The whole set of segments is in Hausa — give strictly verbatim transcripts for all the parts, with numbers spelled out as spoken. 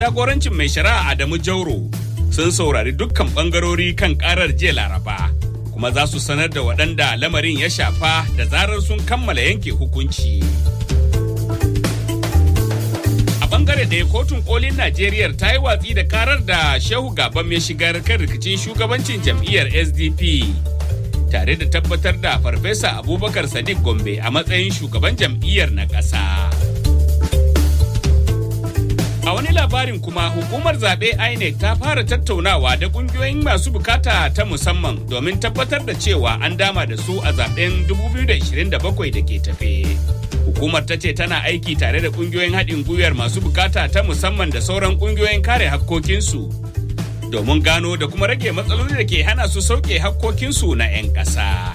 Jagorancin mai shari'a Adamu Jauro sun saurari dukkan bangarori kan karar jiya Laraba, kuma za su sanar da waɗanda lamarin ya shafa da zarar sun kammala yanke hukunci. A bangare ɗaya, kotun kolin Najeriya ta yi watsi da karar da Shehu Gabam ya shigar kan rikicin shugabancin jam'iyyar S D P, tare da tabbatar da Farfesa Abubakar Sadiq Gombe a matsayin shugaban jam'iyyar na ƙasa. A wani labarin kuma, hukumar zaɓe I N E C ta fara tattaunawa da ƙungiyoyin masu bukata ta musamman domin tabbatar da cewa an dama da su a zaɓen dubu biyu da ashirin da bakwai da ke tafe. Hukumar ta ce tana aiki tare da ƙungiyoyin haɗin gwiwar masu bukata ta musamman da sauran ƙungiyoyin kare hakkokinsu domin gano da kuma rage matsaloli da ke hana su sauke hakkokinsu na 'yan ƙasa.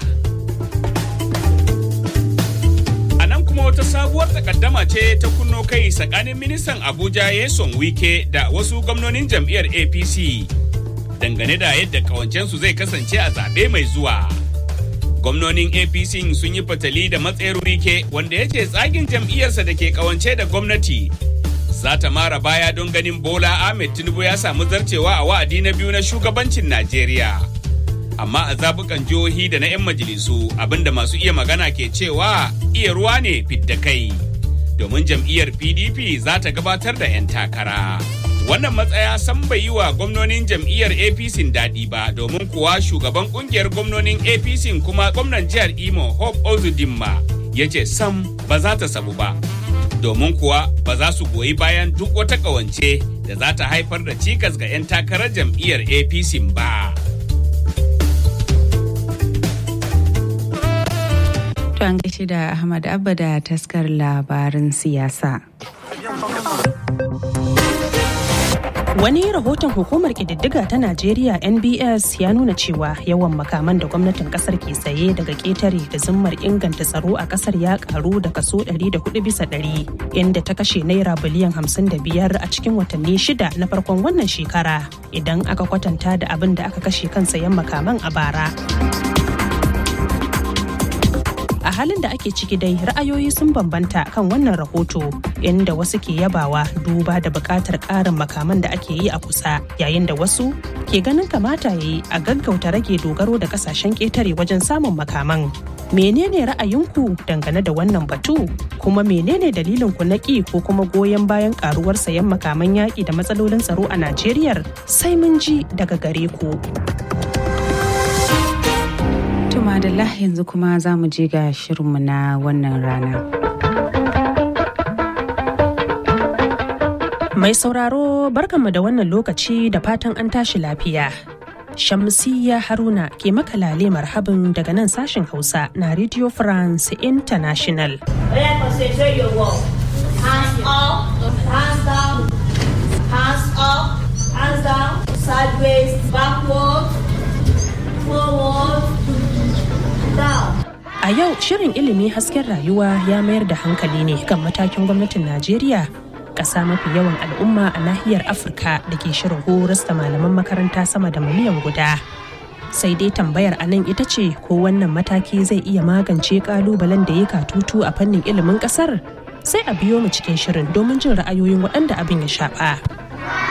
Wata sabuwar takaddama ce ta kunno kai tsakanin ministan Abuja Nyesom Wike da wasu gwamnonin jam'iyyar A P C dangane da yadda kawancensu zai kasance a zaɓe mai zuwa. Gwamnonin A P C sun yi fatali da matsayar Wike, wanda ya ce tsagin jam'iyyarsa da ke kawance da gwamnati za ta mara baya don ganin Bola Ahmed Tinubu ya samu zarcewa a wa'adi na biyu na shugabancin Najeriya. Amma a zabukan jihohi da na 'yan majalisu, abinda masu iya magana ke cewa iya ruwa ne fidda kai, domin jam'iyyar P D P za ta gabatar da 'yan takara. Wannan matsaya san bai yi wa gwamnonin jam'iyyar A P C daɗi ba, domin kuwa shugaban ƙungiyar gwamnonin A P C kuma gwamnan jihar Imo Hope Uzodinma ya ce sam ba za ta sabu ba, domin kuwa ba za su goyi bayan duk wata ƙawance da za ta haifar da cikas ga 'yan takarar jam'iyyar A P C ba. To an gaishe da Ahmad Abba da taskar labarin siyasa. Wani rahoton hukumar ƙididdiga ta Najeriya N B S ya nuna cewa yawan makaman da gwamnatin kasar ke saye daga ƙetare da zummar inganta tsaro a kasar ya karu da kaso ɗari da hudu bisa ɗari, inda ta kashe naira biliyan hamsin da biyar a cikin watanni shida na farkon wannan shekara, idan aka kwatanta da abin da aka kashe kan sayan makaman a bara. A halin da ake ciki dai, ra'ayoyi sun bambanta kan wannan rahoto, inda wasu ke yabawa duba da buƙatar ƙarin makaman da ake yi a kusa, yayin da wasu ke ganin kamata ya yi a gaggauta rage dogaro da ƙasashen ƙetare wajen samun makaman. Menene ra'ayinku dangane da wannan batu? Kuma menene dalilinku na ƙi ko kuma goyon bayan ƙaruwar sayan makaman yaƙi da matsalolin tsaro a Najeriya? Sai mun ji daga gare ku. Madalla, yanzu kuma za mu je ga shirinmu na wannan rana. Mai sauraro, barkanmu da wannan lokaci da fatan an tashi lafiya. Shamsiyya Haruna ke makalale marhabin daga nan sashen Hausa na Radio France International. Hands up, hands down, hands up, hands down, sideways, backward, forward. A yau shirin ilimi hasken rayuwa ya mayar da hankali ne kan matakin gwamnatin Najeriya, ƙasa mafi yawan al'umma a nahiyar Afirka da ke shirin horas da malaman makaranta sama da miliyan guda. Sai dai tambayar a nan ita ce ko wannan mataki zai iya magance ƙalubalen da ya katutu a fannin ilimin ƙasar? Sai a biyo mu cikin shirin domin jin ra'ayoyin waɗanda abin ya shafa.